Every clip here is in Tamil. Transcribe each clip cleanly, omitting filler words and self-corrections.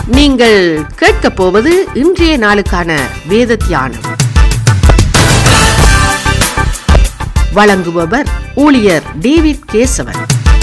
நீங்கள் கேட்கப் போவது இன்றைய நாளுக்கான வேத தியானம். வழங்குபவர் ஊழியர் டேவிட் கேசவன்.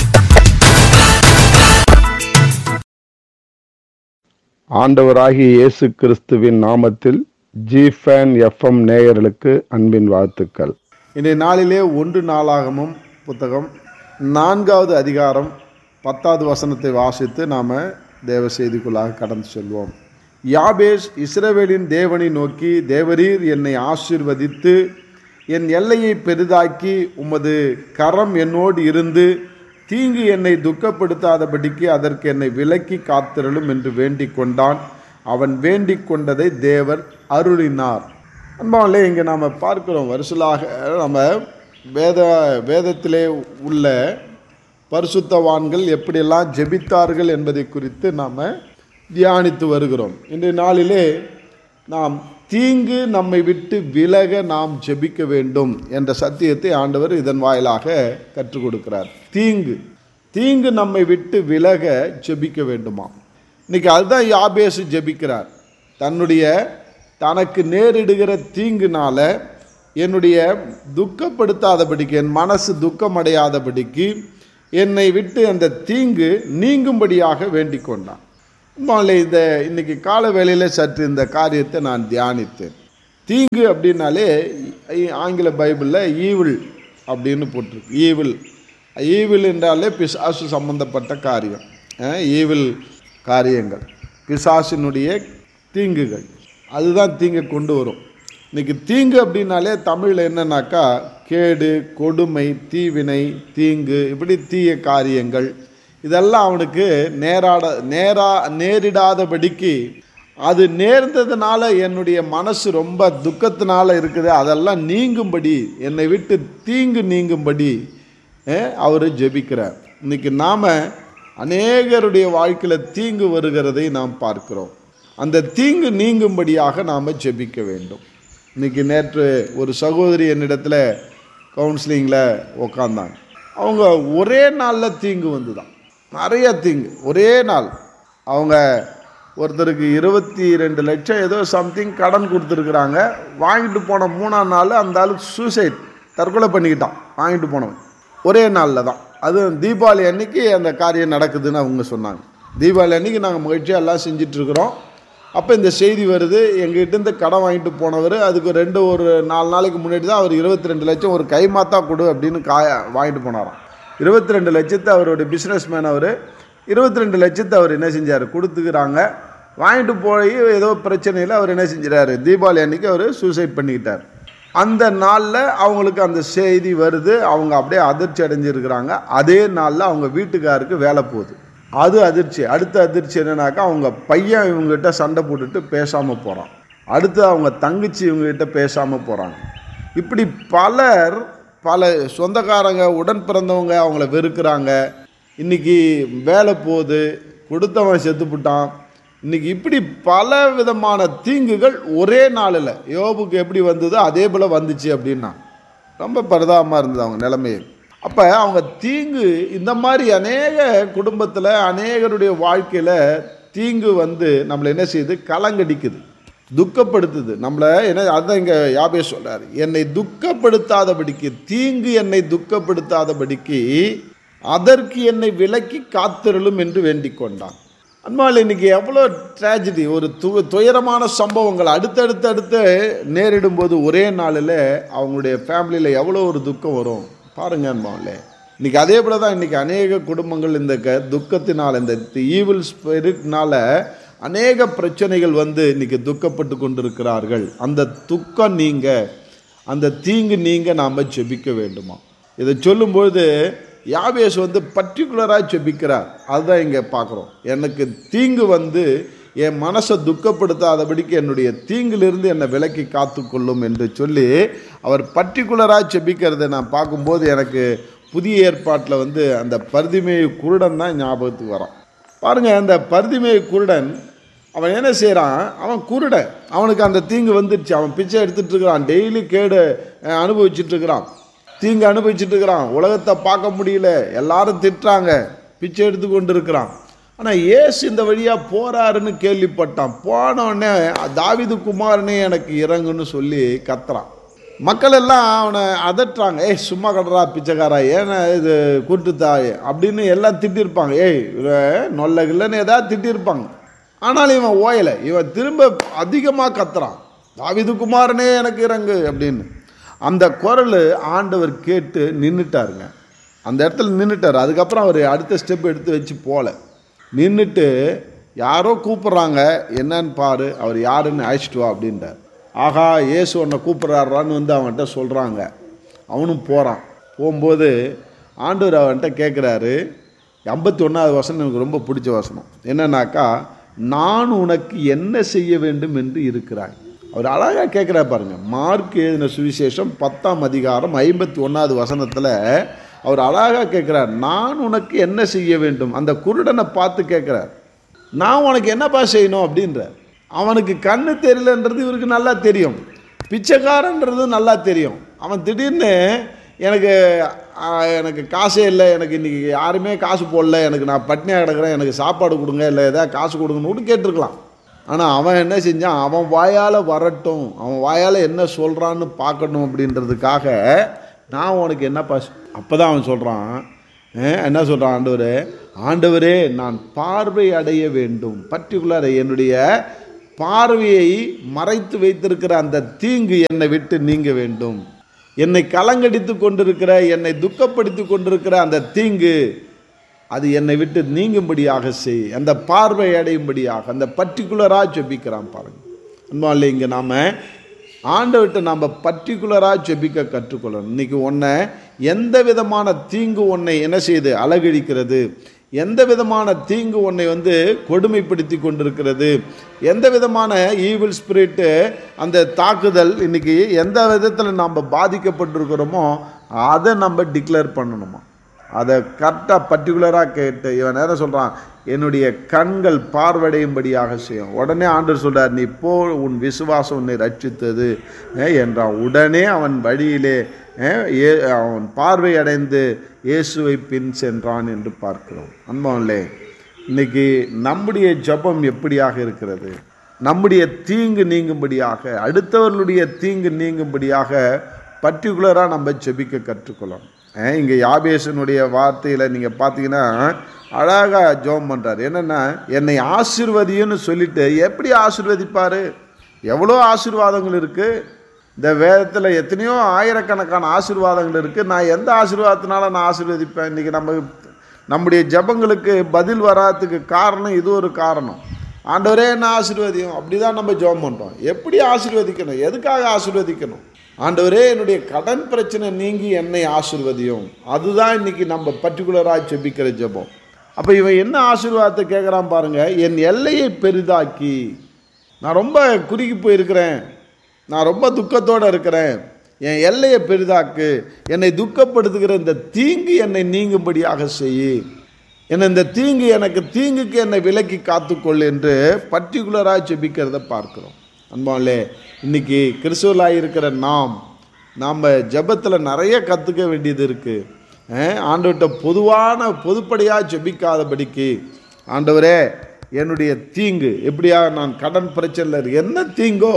ஆண்டவராகிய இயேசு கிறிஸ்துவின் நாமத்தில் ஜிஃபேன் எஃப்எம் நேயர்களுக்கு அன்பின் வாழ்த்துக்கள். இன்றைய நாளிலே 1 நாளாகமம் புத்தகம் 4வது அதிகாரம் 10வது வசனத்தை வாசித்து நாம் தேவ செய்திக்குள்ளாக கடந்து செல்வோம். யாபேஸ் இஸ்ரவேலின் தேவனை நோக்கி, தேவரீர் என்னை ஆசீர்வதித்து என் எல்லையை பெரிதாக்கி உமது கரம் என்னோடு இருந்து தீங்கு என்னை துக்கப்படுத்தாதபடிக்கு அதற்கு என்னை விலக்கி காத்திரலும் என்று வேண்டிக் கொண்டான். அவன் வேண்டிக் கொண்டதை தேவர் அருளினார். அன்பாலே, இங்கே நாம் பார்க்கிறோம், வருஷலாக நம்ம வேதத்திலே உள்ள பரிசுத்தவான்கள் எப்படியெல்லாம் ஜெபித்தார்கள் என்பதை குறித்து நாம் தியானித்து வருகிறோம். இன்றைய நாளிலே நாம் தீங்கு நம்மை விட்டு விலக நாம் ஜெபிக்க வேண்டும் என்ற சத்தியத்தை ஆண்டவர் இதன் வாயிலாக கற்றுக் கொடுக்கிறார். தீங்கு நம்மை விட்டு விலக ஜெபிக்க வேண்டுமா? இன்னைக்கு அதுதான் யாபேசு ஜெபிக்கிறார். தனக்கு நேரிடுகிற தீங்குனால என்னுடைய துக்கப்படுத்தாதபடிக்கு, என் மனசு துக்கமடையாதபடிக்கு என்னை விட்டு அந்த தீங்கு நீங்கும்படியாக வேண்டிக் கொண்டான். இன்னைக்கு கால வேளையில் சற்று இந்த காரியத்தை நான் தியானித்தேன். தீங்கு அப்படின்னாலே ஆங்கில பைபிளில் ஈவில் அப்படின்னு போட்டிருக்கு. ஈவில் என்றாலே பிசாசு சம்பந்தப்பட்ட காரியம், ஈவில் காரியங்கள், பிசாசினுடைய தீங்குகள், அதுதான் தீங்கை கொண்டு வரும். இன்றைக்கி தீங்கு அப்படின்னாலே தமிழில் என்னன்னாக்கா கேடு, கொடுமை, தீவினை, தீங்கு, இப்படி தீய காரியங்கள், இதெல்லாம் அவனுக்கு நேரிடாதபடிக்கு, அது நேர்ந்ததுனால என்னுடைய மனசு ரொம்ப துக்கத்தினால இருக்குது, அதெல்லாம் நீங்கும்படி, என்னை விட்டு தீங்கு நீங்கும்படி அவர் ஜெபிக்கிறார். இன்றைக்கி நாம் அநேகருடைய வாழ்க்கையில் தீங்கு வருகிறதை நாம் பார்க்கிறோம். அந்த தீங்கு நீங்கும்படியாக நாம் ஜெபிக்க வேண்டும். இன்றைக்கி நேற்று ஒரு சகோதரி என்னிடத்தில் கவுன்சிலிங்கில் உக்காந்தாங்க. அவங்க ஒரே நாளில் தீங்கு வந்து தான், நிறைய தீங்கு ஒரே நாள். அவங்க ஒருத்தருக்கு 22 லட்சம் ஏதோ சம்திங் கடன் கொடுத்துருக்குறாங்க. வாங்கிட்டு போன 3ஆம் நாள் அந்த ஆளுக்கு தற்கொலை பண்ணிக்கிட்டான். வாங்கிட்டு போனவன் ஒரே நாளில் தான். அதுவும் தீபாவளி அன்னைக்கு அந்த காரியம் நடக்குதுன்னு அவங்க சொன்னாங்க. தீபாவளி அன்னைக்கு நாங்கள் மகிழ்ச்சியாக எல்லாம் செஞ்சிட்ருக்குறோம். அப்போ இந்த செய்தி வருது, எங்ககிட்ட கடன் வாங்கிட்டு போனவர் அதுக்கு ஒரு 4 நாளைக்கு முன்னாடி தான் அவர் 22 லட்சம் ஒரு கைமாத்தா கொடு அப்படின்னு வாங்கிட்டு போனாராம். 22 லட்சத்தை அவருடைய பிஸ்னஸ் மேன், அவர் 22 லட்சத்தை அவர் என்ன செஞ்சார், கொடுத்துக்கிறாங்க. வாங்கிட்டு போய் ஏதோ பிரச்சனையில் அவர் என்ன செஞ்சிடாரு, தீபாவளி அன்னைக்கு அவர் சூசைட் பண்ணிக்கிட்டார். அந்த நாளில் அவங்களுக்கு அந்த செய்தி வருது. அவங்க அப்படியே அதிர்ச்சி அடைஞ்சிருக்கிறாங்க. அதே நாளில் அவங்க வீட்டுக்காருக்கு வேலை போகுது. அது அதிர்ச்சி. அடுத்த அதிர்ச்சி என்னன்னாக்கா, அவங்க பையன் இவங்ககிட்ட சண்டை போட்டுட்டு பேசாமல் போகிறான். அடுத்து அவங்க தங்கச்சி இவங்ககிட்ட பேசாமல் போகிறாங்க. இப்படி பல சொந்தக்காரங்க, உடன் பிறந்தவங்க அவங்கள வெறுக்கிறாங்க. இன்றைக்கி வேலை போகுது, கொடுத்தவன் செத்துப்புட்டான். இன்றைக்கி இப்படி பல விதமான தீங்குகள் ஒரே நாளில் யோபுக்கு எப்படி வந்ததோ அதே போல் வந்துச்சு அப்படின்னா ரொம்ப பரிதாபமாக இருந்தது அவங்க நிலைமையை. அப்போ அவங்க தீங்கு, இந்த மாதிரி அநேக குடும்பத்தில் அநேகருடைய வாழ்க்கையில் தீங்கு வந்து நம்மளை என்ன செய்யுது, கலங்கடிக்குது, துக்கப்படுத்துது நம்மளை. அதுதான் இங்கே யாபேஸ் சொல்கிறார், என்னை துக்கப்படுத்தாதபடிக்கு, தீங்கு என்னை துக்கப்படுத்தாதபடிக்கு அதற்கு என்னை விலக்கி காத்திரலும் என்று வேண்டிக் கொண்டான். அன்பால், இன்றைக்கி எவ்வளோ ட்ராஜடி, ஒரு துயரமான சம்பவங்கள் அடுத்தடுத்து நேரிடும் போது ஒரே நாளில் அவங்களுடைய ஃபேமிலியில் எவ்வளோ ஒரு துக்கம் வரும் பாருங்க அன்பாலே. இன்றைக்கி அதே போல தான் இன்றைக்கி அநேக குடும்பங்கள் இந்த துக்கத்தினால், இந்த ஈவில் ஸ்பிரிட்னால அநேக பிரச்சனைகள் வந்து இன்றைக்கி துக்கப்பட்டு கொண்டிருக்கிறார்கள். அந்த துக்கம் அந்த தீங்கு நாம் ஜெபிக்க வேண்டுமா? இதை சொல்லும்பொழுது யாபேஸ் பர்டிகுலராக ஜெபிக்கிறார். அதுதான் இங்கே பார்க்குறோம். எனக்கு தீங்கு என் மனசை துக்கப்படுத்தாதபடிக்கு என்னுடைய தீங்கிலிருந்து என்னை விலக்கி காத்துக்கொள்ளும் என்று சொல்லி அவர் பர்டிகுலராக ஜெபிக்கிறதை நான் பார்க்கும்போது எனக்கு புதிய ஏற்பாட்டில் அந்த பர்திமேயு குருடன் தான் ஞாபகத்துக்கு வரான். பாருங்கள், அந்த பர்திமேயு குருடன் அவன் என்ன செய்கிறான், அவன் குருடன், அவனுக்கு அந்த தீங்கு வந்துடுச்சு. அவன் பிச்சை எடுத்துகிட்டு இருக்கிறான், டெய்லி கேடு அனுபவிச்சுட்ருக்கிறான், தீங்கு அனுபவிச்சுட்டு இருக்கிறான். உலகத்தை பார்க்க முடியல, எல்லாரும் திட்டுறாங்க, பிச்சை எடுத்து கொண்டு இருக்கிறான். ஆனால் இயேசு இந்த வழியாக போகிறாருன்னு கேள்விப்பட்டான். போனோடனே தாவீது குமாரனே எனக்கு இறங்குன்னு சொல்லி கத்துறான். மக்கள் எல்லாம் அவனை அதட்டுறாங்க. சும்மா கடறா பிச்சைக்காரா, ஏன்னா இது கூட்டுத்தாய் அப்படின்னு எல்லாம் திட்டிருப்பாங்க. நொல்ல இல்லைன்னு ஏதாவது திட்டிருப்பாங்க. ஆனாலும் இவன் ஓயலை. இவன் திரும்ப அதிகமாக கத்துறான், தாவீது குமாரனே எனக்கு இறங்கு அப்படின்னு. அந்த குரல் ஆண்டவர் கேட்டு நின்றுட்டாருங்க. அந்த இடத்துல நின்றுட்டார். அதுக்கப்புறம் அவர் அடுத்த ஸ்டெப் எடுத்து வச்சு போகல. நின்றுட்டு யாரோ கூப்பிட்றாங்க, என்னன்னு பாரு, அவர் யாருன்னு அழைச்சிட்டு வா அப்படின்றார். ஆகா, இயேசு உன்னை கூப்பிட்றாரான்னு வந்து அவன்கிட்ட சொல்கிறாங்க. அவனும் போகிறான். போகும்போது ஆண்டவர் அவன்கிட்ட கேட்குறாரு. 51வது வசனம் எனக்கு ரொம்ப பிடிச்ச வசனம். என்னன்னாக்கா, நான் உனக்கு என்ன செய்ய வேண்டும் என்று இருக்கிறாய். அவர் அழகாக கேட்குறா பாருங்க. மார்க் எழுதின சுவிசேஷம் 10ஆம் அதிகாரம் 51வது வசனத்தில் அவர் அழகாக கேட்குறார், நான் உனக்கு என்ன செய்ய வேண்டும். அந்த குருடனை பார்த்து கேட்குறார், நான் உனக்கு என்னப்பா செய்யணும் அப்படின்றார். அவனுக்கு கண்ணு தெரியலன்றது இவருக்கு நல்லா தெரியும், பிச்சைக்காரன்றது நல்லா தெரியும். அவன் திடீர்னு எனக்கு காசே இல்லை, எனக்கு இன்றைக்கி யாருமே காசு போடல, எனக்கு நான் பட்னியாக கிடக்கிறேன், எனக்கு சாப்பாடு கொடுங்க, இல்லை ஏதாவது காசு கொடுங்கன்னு கேட்டிருக்கலாம். ஆனால் அவன் என்ன செஞ்சான், அவன் வாயால் வரட்டும், அவன் வாயால் என்ன சொல்கிறான்னு பார்க்கணும் அப்படின்றதுக்காக நான் உனக்கு என்னப்பா. அப்போ தான் அவன் சொல்கிறான், என்ன சொல்கிறான், ஆண்டவரே நான் பார்வை அடைய வேண்டும். பர்டிகுலர் என்னுடைய பார்வையை மறைத்து வைத்திருக்கிற அந்த தீங்கு என்னை விட்டு நீங்க வேண்டும். என்னை கலங்கடித்து கொண்டிருக்கிற, என்னை துக்கப்படுத்தி கொண்டிருக்கிற அந்த தீங்கு அது என்னை விட்டு நீங்கும்படியாக செய், அந்த பார்வை அடையும்படியாக. அந்த பர்டிகுலராக ஜெபிக்கிறான் பாருங்க. அன்பாலே, இங்கே நாம் ஆண்டவர்கிட்ட நாம் பர்டிகுலராக ஜெபிக்க கற்றுக்கொள்ளணும். இன்றைக்கி உன்னை எந்த விதமான தீங்கு உன்னை என்ன செய்யுது, அலகழிக்கிறது, எந்த விதமான தீங்கு உன்னை வந்து கொடுமைப்படுத்தி கொண்டிருக்கிறது, எந்த விதமான ஈவில் ஸ்பிரிட்டு அந்த தாக்குதல் இன்றைக்கி எந்த விதத்தில் நாம் பாதிக்கப்பட்டிருக்கிறோமோ அதை நம்ம டிக்ளேர் பண்ணணுமா. அதை கரெக்டாக பர்டிகுலராக கேட்டு இவன் நேரம் சொல்கிறான், என்னுடைய கண்கள் பார்வடையும்படியாக செய்யும். உடனே ஆண்டவர் சொல்கிறார், நீ போ, உன் விசுவாசம் உன்னை ரட்சித்தது என்றான். உடனே அவன் வழியிலே அவன் பார்வை அடைந்து இயேசுவை பின் சென்றான் என்று பார்க்கிறோம். அன்பாலே, இன்னைக்கு நம்முடைய ஜெபம் எப்படியாக இருக்கிறது? நம்முடைய தீங்கு நீங்கும்படியாக, அடுத்தவர்களுடைய தீங்கு நீங்கும்படியாக பர்டிகுலராக நம்ம ஜெபிக்க கற்றுக்கொள்ளணும். இங்கே யாபேசனுடைய வார்த்தையில் நீங்கள் பார்த்தீங்கன்னா அழகாக ஜெபம் பண்ணுறார். என்னென்னா, என்னை ஆசீர்வதின்னு சொல்லிட்டு எப்படி ஆசீர்வதிப்பார்? எவ்வளோ ஆசீர்வாதங்கள் இருக்குது இந்த வேதத்தில், எத்தனையோ ஆயிரக்கணக்கான ஆசீர்வாதங்கள் இருக்குது. நான் எந்த ஆசீர்வாதத்தினால நான் ஆசீர்வதிப்பேன்? இன்றைக்கி நம்முடைய ஜெபங்களுக்கு பதில் வராதுக்கு காரணம் இது ஒரு காரணம். ஆண்டவரே என்ன ஆசீர்வதியும், அப்படி தான் நம்ம ஜெபம் பண்ணுறோம். எப்படி ஆசீர்வதிக்கணும்? எதுக்காக ஆசீர்வதிக்கணும்? ஆண்டவரே என்னுடைய கடன் பிரச்சனை நீங்கி என்னை ஆசீர்வதியும். அதுதான் இன்றைக்கி நம்ம பர்டிகுலராக ஜெபிக்கிற ஜெபம். அப்போ இவன் என்ன ஆசீர்வாதத்தை கேட்குறான் பாருங்கள். என் எல்லையை பெரிதாக்கி, நான் ரொம்ப குறுகி போயிருக்கிறேன், நான் ரொம்ப துக்கத்தோடு இருக்கிறேன், என் எல்லையை பெரிதாக்கு, என்னை துக்கப்படுத்துகிற இந்த தீங்கு என்னை நீங்கும்படியாக செய், என்னை இந்த தீங்குக்கு என்னை விலக்கி காத்துக்கொள் என்று பர்டிகுலராக ஜெபிக்கிறத பார்க்குறோம். அன்பாலே, இன்றைக்கி கிறிஸ்துவலாக இருக்கிற நாம் ஜெபத்தில் நிறைய கற்றுக்க வேண்டியது இருக்குது. ஆண்டவர்கிட்ட பொதுப்படியாக ஜெபிக்காதபடிக்கு, ஆண்டவரே என்னுடைய தீங்கு எப்படியாக, நான் கடன் பிரச்சனையில் என்ன தீங்கோ,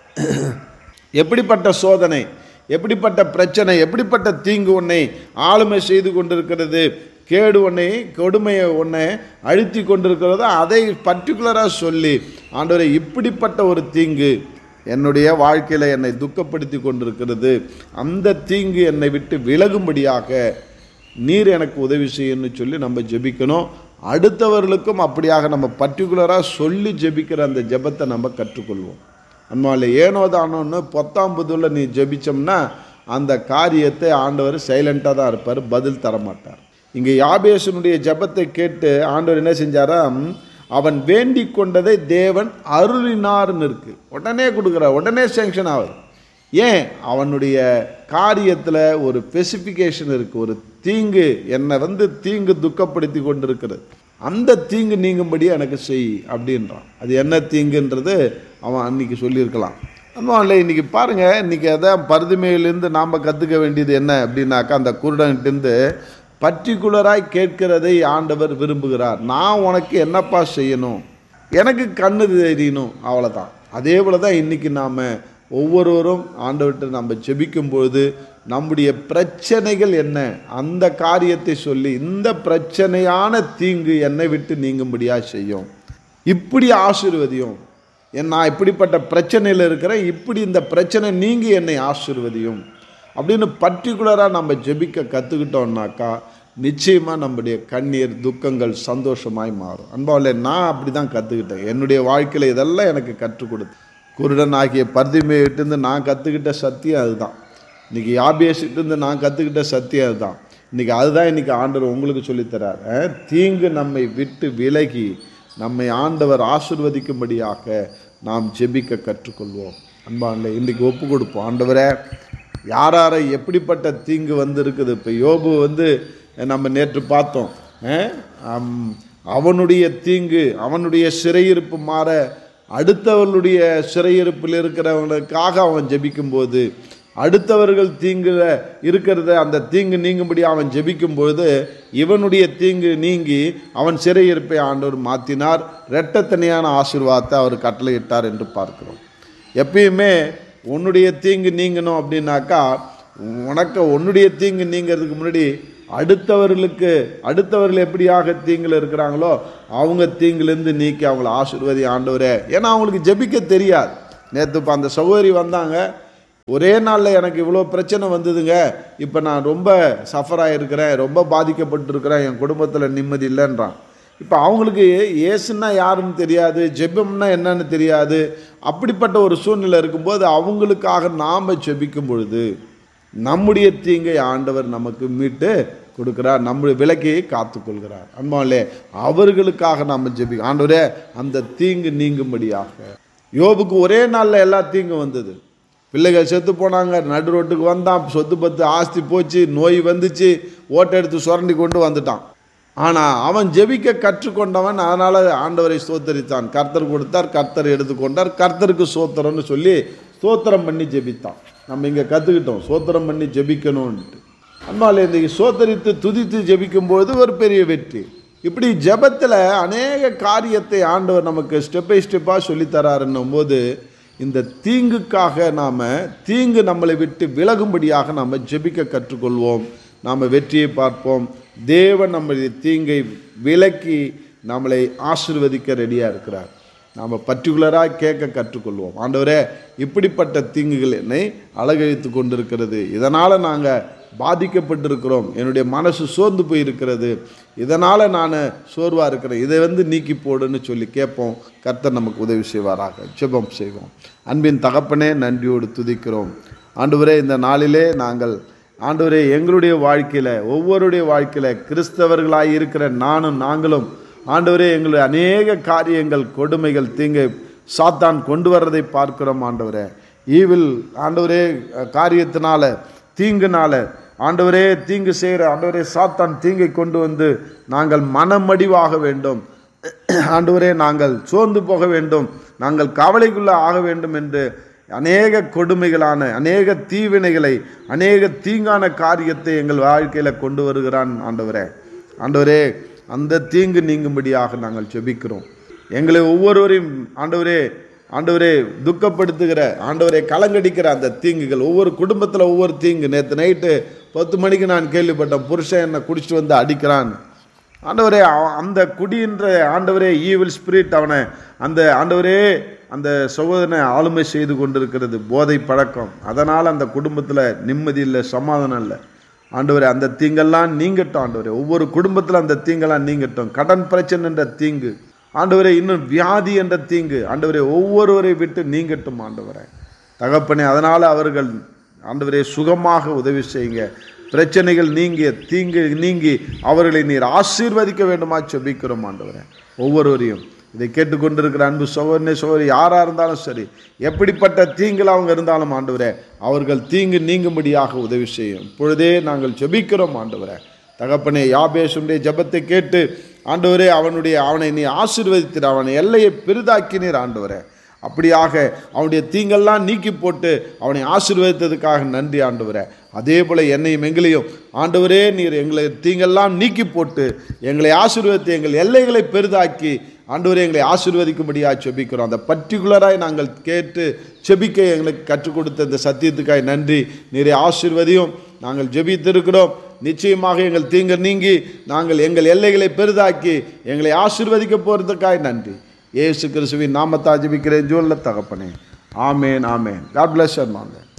எப்படிப்பட்ட சோதனை, எப்படிப்பட்ட பிரச்சனை, எப்படிப்பட்ட தீங்கு உன்னை ஆளுமை செய்து கொண்டிருக்கிறது, கேடு உன்னை, கொடுமையை உன்னை அழுத்தி கொண்டிருக்கிறதோ அதை பர்டிகுலராக சொல்லி, ஆண்டவரே இப்படிப்பட்ட ஒரு தீங்கு என்னுடைய வாழ்க்கையில் என்னை துக்கப்படுத்தி கொண்டிருக்கிறது, அந்த தீங்கு என்னை விட்டு விலகும்படியாக நீர் எனக்கு உதவி செய்யணும்னு சொல்லி நம்ம ஜெபிக்கணும். அடுத்தவர்களுக்கும் அப்படியாக நம்ம பர்டிகுலராக சொல்லி ஜெபிக்கிற அந்த ஜெபத்தை நம்ம கற்றுக்கொள்வோம். அன்பாலே, ஏனோ தானோன்னு பொத்தாம்புதுல நீ ஜெபிச்சோம்னா அந்த காரியத்தை ஆண்டவர் சைலண்ட்டாக தான் இருப்பார், பதில் தரமாட்டார். இங்கே யாபேசனுடைய ஜெபத்தை கேட்டு ஆண்டவர் என்ன செஞ்சாராம், அவன் வேண்டிக் கொண்டதை தேவன் அருளினார்னு இருக்கு. உடனே கொடுக்குறார், உடனே சேங்ஷன் ஆகுது. ஏன்? அவனுடைய காரியத்தில் ஒரு ஸ்பெசிஃபிகேஷன் இருக்குது. ஒரு தீங்கு என்னை தீங்கு துக்கப்படுத்தி கொண்டு இருக்கிறது, அந்த தீங்கு நீங்கும்படி எனக்கு செய் அப்படின்றான். அது என்ன தீங்குன்றது அவன் அன்றைக்கி சொல்லியிருக்கலாம். இல்லை, இன்றைக்கி பாருங்கள், இன்றைக்கி அதான் பருதுமையிலேருந்து நாம் கற்றுக்க வேண்டியது என்ன அப்படின்னாக்கா, அந்த குருடன்கிட்டேருந்து பர்டிகுலராய் கேட்கிறதை ஆண்டவர் விரும்புகிறார். நான் உனக்கு என்னப்பா செய்யணும், எனக்கு கண்ணு தெரியணும், அவ்வளோதான். அதே போல் தான் இன்றைக்கி நாம் ஒவ்வொருவரும் ஆண்டவர்கிட்ட நம்ம ஜெபிக்கும் பொழுது நம்முடைய பிரச்சனைகள் என்ன, அந்த காரியத்தை சொல்லி இந்த பிரச்சனையான தீங்கு என்னை விட்டு நீங்கும்படியாக செய்யும், இப்படி ஆசீர்வதியும், நான் இப்படிப்பட்ட பிரச்சனையில் இருக்கிறேன், இப்படி இந்த பிரச்சனை நீங்கி என்னை ஆசீர்வதியும் அப்படின்னு பர்டிகுலராக நம்ம ஜெபிக்க கற்றுக்கிட்டோம்னாக்கா நிச்சயமாக நம்முடைய கண்ணீர் துக்கங்கள் சந்தோஷமாய் மாறும். அன்பாவில்லை, நான் அப்படி தான் கற்றுக்கிட்டேன். என்னுடைய வாழ்க்கையில் இதெல்லாம் எனக்கு கற்றுக் கொடுத்து, குருடன் ஆகிய பர்திமேயிட்டிருந்து நான் கற்றுக்கிட்ட சத்தியம் அதுதான். இன்றைக்கி யாபேசிட்டிருந்து நான் கற்றுக்கிட்ட சத்தியம் அதுதான். இன்றைக்கி அதுதான் இன்றைக்கி ஆண்டவர் உங்களுக்கு சொல்லித்தரார். தீங்கு நம்மை விட்டு விலகி நம்மை ஆண்டவர் ஆசீர்வதிக்கும்படியாக நாம் ஜெபிக்க கற்றுக்கொள்வோம். அன்பாவில்லை, இன்றைக்கி ஒப்பு கொடுப்போம். ஆண்டவரே, யாரை எப்படிப்பட்ட தீங்கு இருக்குது. இப்போ யோபு நம்ம நேற்று பார்த்தோம். அவனுடைய தீங்கு, அவனுடைய சிறையிருப்பு மாற அடுத்தவர்களுடைய சிறையிருப்பில் இருக்கிறவங்களுக்காக அவன் ஜெபிக்கும்போது, அடுத்தவர்கள் தீங்குல இருக்கிறத அந்த தீங்கு நீங்கும்படி அவன் ஜெபிக்கும்போது இவனுடைய தீங்கு நீங்கி அவன் சிறையிருப்பை ஆண்டவர் மாற்றினார். இரட்டத்தனையான ஆசீர்வாதத்தை அவர் கட்டளையிட்டார் என்று பார்க்கிறோம். எப்பயுமே உன்னுடைய தீங்கு நீங்கணும் அப்படின்னாக்கா, உன்னுடைய தீங்கு நீங்கிறதுக்கு முன்னாடி அடுத்தவர்கள் எப்படியாக தீங்கில் இருக்கிறாங்களோ அவங்க தீங்குலேருந்து நீக்கி அவங்கள ஆசீர்வதி ஆண்டவரே. ஏன்னா அவங்களுக்கு ஜெபிக்க தெரியாது. நேற்று இப்போ அந்த சகோதரி வந்தாங்க, ஒரே நாளில் எனக்கு இவ்வளோ பிரச்சனை வந்ததுங்க, இப்போ நான் ரொம்ப சஃபராக இருக்கிறேன், ரொம்ப பாதிக்கப்பட்டிருக்கிறேன், என் குடும்பத்தில் நிம்மதி இல்லைன்றான். இப்போ அவங்களுக்கு இயேசுன்னா யாருன்னு தெரியாது, ஜெபம்னா என்னன்னு தெரியாது. அப்படிப்பட்ட ஒரு சூழ்நிலை இருக்கும்போது அவங்களுக்காக நாம் ஜெபிக்கும் பொழுது நம்முடைய தீங்கை ஆண்டவர் நமக்கு மீட்டு கொடுக்கிறார், நம்முடைய விலக்கையை காத்துக்கொள்கிறார். அன்பாலே, அவர்களுக்காக நாம் ஜெபிக்க, ஆண்டவரே அந்த தீங்கு நீங்கும்படியாக. யோபுக்கு ஒரே நாளில் எல்லா தீங்கும் வந்தது. பிள்ளைகள் செத்து போனாங்க, நடு ரோட்டுக்கு வந்தான், சொத்து பத்து ஆஸ்தி போச்சு, நோய் வந்துச்சு, ஓட்டை எடுத்து சுரண்டி கொண்டு வந்துட்டான். ஆனால் அவன் ஜெபிக்க கற்றுக்கொண்டவன், அதனால் ஆண்டவரை ஸ்தோத்தரித்தான். கர்த்தர் கொடுத்தார், கர்த்தர் எடுத்துக்கொண்டார், கர்த்தருக்கு சோத்திரம்னு சொல்லி ஸ்தோத்திரம் பண்ணி ஜெபித்தான். நம்ம இங்கே கற்றுக்கிட்டோம் ஸ்தோத்திரம் பண்ணி ஜெபிக்கணும்ன்ட்டு. அன்பாலே, இன்றைக்கி சோத்தரித்து துதித்து ஜெபிக்கும்போது ஒரு பெரிய வெற்றி. இப்படி ஜெபத்தில் அநேக காரியத்தை ஆண்டவர் நமக்கு ஸ்டெப் பை ஸ்டெப்பாக சொல்லித்தராருன்னும் போது இந்த தீங்குக்காக தீங்கு நம்மளை விட்டு விலகும்படியாக நாம் ஜெபிக்க கற்றுக்கொள்வோம். நாம் வெற்றியை பார்ப்போம். தேவன் நம்முடைய தீங்கை விலக்கி நம்மளை ஆசீர்வதிக்க ரெடியாக இருக்கிறார். நாம் பர்டிகுலராக கேட்க கற்றுக்கொள்வோம். ஆண்டவரே, இப்படிப்பட்ட தீங்குகள் என்னை அலகழித்து கொண்டிருக்கிறது, இதனால் நாங்கள் பாதிக்கப்பட்டிருக்கிறோம், என்னுடைய மனசு சோர்ந்து போயிருக்கிறது, இதனால் நான் சோர்வாக இருக்கிறேன், இதை நீக்கி போடுன்னு சொல்லி கேட்போம். கர்த்தர் நமக்கு உதவி செய்வாராக. ஜெபம் செய்வோம். அன்பின் தகப்பனே, நன்றியோடு துதிக்கிறோம். ஆண்டவரே, இந்த நாளிலே நாங்கள் ஆண்டவரே எங்களுடைய வாழ்க்கையில், ஒவ்வொருடைய வாழ்க்கையில் கிறிஸ்தவர்களாக இருக்கிற நாங்களும் ஆண்டவரே எங்களுடைய அநேக காரியங்கள், கொடுமைகள், தீங்கை சாத்தான் கொண்டு வர்றதை பார்க்கிறோம். ஆண்டவரே, ஈவில் ஆண்டவரே காரியத்தினால, தீங்குனால ஆண்டவரே தீங்கு செய்கிற ஆண்டவரே சாத்தான் தீங்கை கொண்டு வந்து நாங்கள் மனமடிவாக வேண்டும், ஆண்டவரே நாங்கள் சோர்ந்து போக வேண்டும், நாங்கள் கவலைக்குள்ள ஆக வேண்டும் என்று அநேக கொடுமைகளான, அநேக தீவினைகளை, அநேக தீங்கான காரியத்தை எங்கள் வாழ்க்கையில் கொண்டு வருகிறான். ஆண்டவரே அந்த தீங்கு நீங்கும்படியாக நாங்கள் ஜெபிக்கிறோம். எங்களை ஒவ்வொருவரையும் ஆண்டவரே துக்கப்படுத்துகிற, ஆண்டவரே கலங்கடிக்கிற அந்த தீங்குகள், ஒவ்வொரு குடும்பத்தில் ஒவ்வொரு தீங்கு. நேற்று நைட்டு 10 மணிக்கு நான் கேள்விப்பட்டேன், புருஷன் என்னை குடிச்சிட்டு வந்து அடிக்கிறான். ஆண்டவரே, அந்த குடின்ற ஆண்டவரே ஈவில் ஸ்பிரிட் அவனை அந்த சகோதரனை ஆளுமை செய்து கொண்டிருக்கிறது, போதை பழக்கம். அதனால் அந்த குடும்பத்தில் நிம்மதி இல்லை, சமாதானம் இல்லை. ஆண்டவரே, அந்த தீங்கெல்லாம் நீங்கட்டும். ஆண்டவரே, ஒவ்வொரு குடும்பத்தில் அந்த தீங்கெல்லாம் நீங்கட்டும். கடன் பிரச்சனை என்ற தீங்கு ஆண்டவரே, இன்னும் வியாதி என்ற தீங்கு ஆண்டவரே ஒவ்வொருவரை விட்டு நீங்கட்டும். ஆண்டவரே தகப்பனே, அதனால் அவர்கள் ஆண்டவரே சுகமாக உதவி செய்யுங்க. பிரச்சனைகள் நீங்கி, தீங்கு நீங்கி அவர்களை நீர் ஆசீர்வதிக்க வேண்டுமா ஜெபிக்கிறோம். ஆண்டவரே, ஒவ்வொருவரையும் இதை கேட்டுக்கொண்டிருக்கிற அன்பு சகோதரி யாராக இருந்தாலும் சரி, எப்படிப்பட்ட தீங்கில் அவங்க இருந்தாலும் ஆண்டவரே அவர்கள் தீங்கு நீங்கும்படியாக உதவி செய்யும். இப்பொழுதே நாங்கள் ஜெபிக்கிறோம். ஆண்டவரே தகப்பனே, யாபேசுடைய ஜெபத்தை கேட்டு ஆண்டவரே அவனை நீ ஆசீர்வதித்தீர், அவனை எல்லையை பெரிதாக்கினீர். ஆண்டவரே அப்படியாக அவனுடைய தீங்கெல்லாம் நீக்கி போட்டு அவனை ஆசீர்வதித்ததுக்காக நன்றி ஆண்டவரே. அதே போல் என்னையும் எங்களையும் ஆண்டவரே நீர் எங்களை தீங்கெல்லாம் நீக்கி போட்டு எங்களை ஆசீர்வதித்து எங்கள் எல்லைகளை பெரிதாக்கி ஆண்டவரே எங்களை ஆசீர்வதிக்கும்படியாக செபிக்கிறோம். அந்த பர்டிகுலராக நாங்கள் கேட்டு செபிக்க எங்களுக்கு கற்றுக் கொடுத்த இந்த சத்தியத்துக்காக நன்றி. நீரை ஆசீர்வதியும். நாங்கள் ஜெபித்திருக்கிறோம். நிச்சயமாக எங்கள் தீங்கு நீங்கி நாங்கள் எங்கள் எல்லைகளை பெரிதாக்கி எங்களை ஆசீர்வதிக்க போகிறதுக்காக நன்றி. இயேசு கிறிஸ்துவின் நாமத்தால் ஜெபிக்கிறேன் ஜீவனுள்ள தகப்பனே. ஆமேன், ஆமேன். God bless you.